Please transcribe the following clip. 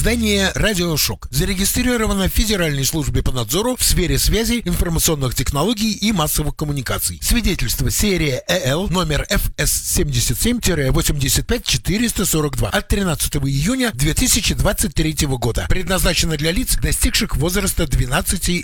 Издание «Радиошок» зарегистрировано в Федеральной службе по надзору в сфере связи, информационных технологий и массовых коммуникаций. Свидетельство серия ЭЛ номер ФС-77-85442 от 13 июня 2023 года. Предназначено для лиц, достигших возраста 12